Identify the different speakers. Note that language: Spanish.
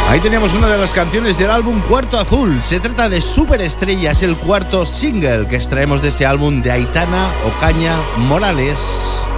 Speaker 1: Ahí teníamos una de las canciones del álbum Cuarto Azul. Se trata de Superestrella, es el cuarto single que extraemos de ese álbum de Aitana Ocaña Morales.